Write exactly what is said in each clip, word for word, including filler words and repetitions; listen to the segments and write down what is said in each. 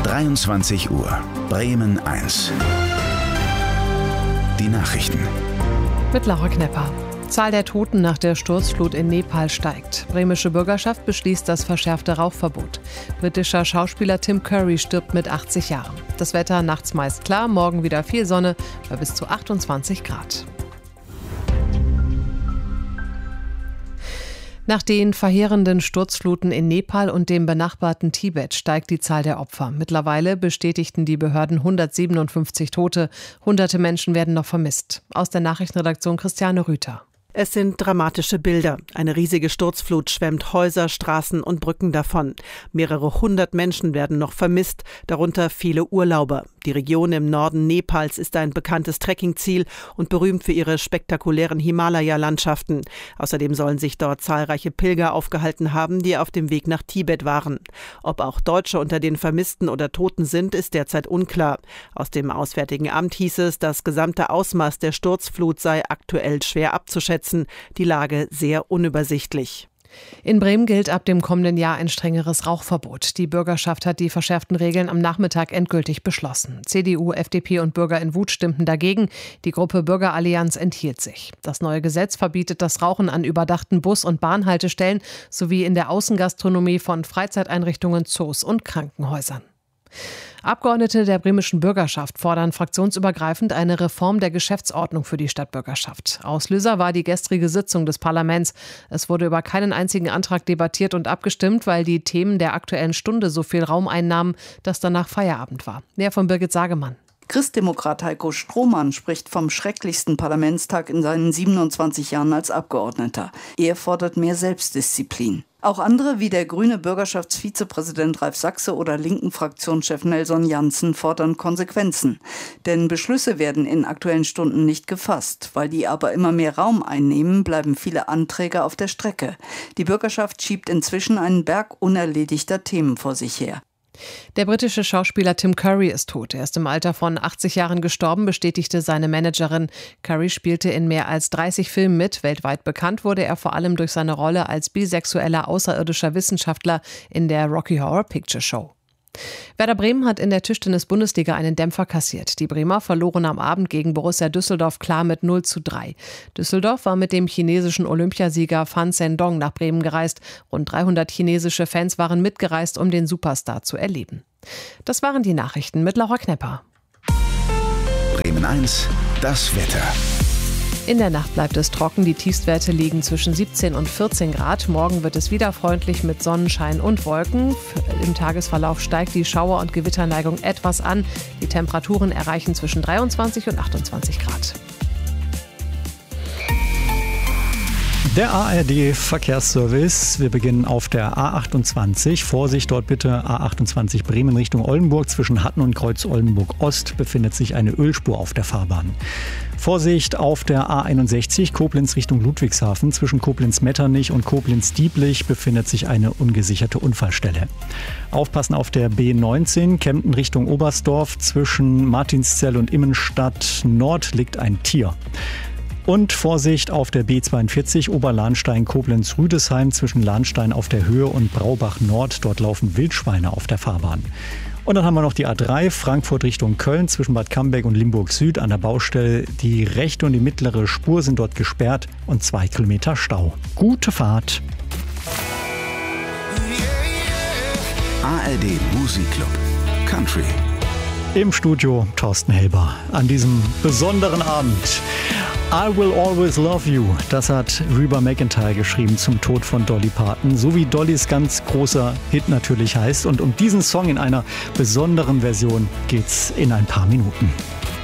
dreiundzwanzig Uhr, Bremen eins. Die Nachrichten. Mit Laura Knepper. Zahl der Toten nach der Sturzflut in Nepal steigt. Bremische Bürgerschaft beschließt das verschärfte Rauchverbot. Britischer Schauspieler Tim Curry stirbt mit achtzig Jahren. Das Wetter nachts meist klar, morgen wieder viel Sonne bei bis zu achtundzwanzig Grad. Nach den verheerenden Sturzfluten in Nepal und dem benachbarten Tibet steigt die Zahl der Opfer. Mittlerweile bestätigten die Behörden hundertsiebenundfünfzig Tote. Hunderte Menschen werden noch vermisst. Aus der Nachrichtenredaktion Christiane Rüther. Es sind dramatische Bilder. Eine riesige Sturzflut schwemmt Häuser, Straßen und Brücken davon. Mehrere hundert Menschen werden noch vermisst, darunter viele Urlauber. Die Region im Norden Nepals ist ein bekanntes Trekkingziel und berühmt für ihre spektakulären Himalaya-Landschaften. Außerdem sollen sich dort zahlreiche Pilger aufgehalten haben, die auf dem Weg nach Tibet waren. Ob auch Deutsche unter den Vermissten oder Toten sind, ist derzeit unklar. Aus dem Auswärtigen Amt hieß es, das gesamte Ausmaß der Sturzflut sei aktuell schwer abzuschätzen. Die Lage sehr unübersichtlich. In Bremen gilt ab dem kommenden Jahr ein strengeres Rauchverbot. Die Bürgerschaft hat die verschärften Regeln am Nachmittag endgültig beschlossen. C D U, F D P und Bürger in Wut stimmten dagegen. Die Gruppe Bürgerallianz enthielt sich. Das neue Gesetz verbietet das Rauchen an überdachten Bus- und Bahnhaltestellen sowie in der Außengastronomie von Freizeiteinrichtungen, Zoos und Krankenhäusern. Abgeordnete der bremischen Bürgerschaft fordern fraktionsübergreifend eine Reform der Geschäftsordnung für die Stadtbürgerschaft. Auslöser war die gestrige Sitzung des Parlaments. Es wurde über keinen einzigen Antrag debattiert und abgestimmt, weil die Themen der Aktuellen Stunde so viel Raum einnahmen, dass danach Feierabend war. Mehr von Birgit Sagemann. Christdemokrat Heiko Strohmann spricht vom schrecklichsten Parlamentstag in seinen siebenundzwanzig Jahren als Abgeordneter. Er fordert mehr Selbstdisziplin. Auch andere wie der grüne Bürgerschaftsvizepräsident Ralf Sachse oder linken Fraktionschef Nelson Janssen fordern Konsequenzen. Denn Beschlüsse werden in Aktuellen Stunden nicht gefasst. Weil die aber immer mehr Raum einnehmen, bleiben viele Anträge auf der Strecke. Die Bürgerschaft schiebt inzwischen einen Berg unerledigter Themen vor sich her. Der britische Schauspieler Tim Curry ist tot. Er ist im Alter von achtzig Jahren gestorben, bestätigte seine Managerin. Curry spielte in mehr als dreißig Filmen mit. Weltweit bekannt wurde er vor allem durch seine Rolle als bisexueller außerirdischer Wissenschaftler in der Rocky Horror Picture Show. Werder Bremen hat in der Tischtennis-Bundesliga einen Dämpfer kassiert. Die Bremer verloren am Abend gegen Borussia Düsseldorf klar mit null zu drei. Düsseldorf war mit dem chinesischen Olympiasieger Fan Zhendong nach Bremen gereist. Rund dreihundert chinesische Fans waren mitgereist, um den Superstar zu erleben. Das waren die Nachrichten mit Laura Knepper. Bremen eins, das Wetter. In der Nacht bleibt es trocken, die Tiefstwerte liegen zwischen siebzehn und vierzehn Grad. Morgen wird es wieder freundlich mit Sonnenschein und Wolken. Im Tagesverlauf steigt die Schauer- und Gewitterneigung etwas an. Die Temperaturen erreichen zwischen dreiundzwanzig und achtundzwanzig Grad. Der A R D-Verkehrsservice. Wir beginnen auf der A achtundzwanzig. Vorsicht dort bitte, A achtundzwanzig Bremen Richtung Oldenburg. Zwischen Hatten und Kreuz Oldenburg Ost befindet sich eine Ölspur auf der Fahrbahn. Vorsicht auf der A einundsechzig Koblenz Richtung Ludwigshafen. Zwischen Koblenz-Metternich und Koblenz-Dieblich befindet sich eine ungesicherte Unfallstelle. Aufpassen auf der B neunzehn Kempten Richtung Oberstdorf. Zwischen Martinszell und Immenstadt Nord liegt ein Tier. Und Vorsicht auf der B zweiundvierzig Oberlahnstein Koblenz-Rüdesheim zwischen Lahnstein auf der Höhe und Braubach Nord. Dort laufen Wildschweine auf der Fahrbahn. Und dann haben wir noch die A drei Frankfurt Richtung Köln zwischen Bad Camberg und Limburg Süd an der Baustelle. Die rechte und die mittlere Spur sind dort gesperrt und zwei Kilometer Stau. Gute Fahrt. A R D Musikclub Country. Im Studio Thorsten Helber an diesem besonderen Abend. I Will Always Love You, das hat Reba McEntire geschrieben zum Tod von Dolly Parton, so wie Dollys ganz großer Hit natürlich heißt. Und um diesen Song in einer besonderen Version geht's in ein paar Minuten.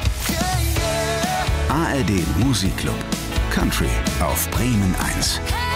A R D Musikclub Country auf Bremen eins.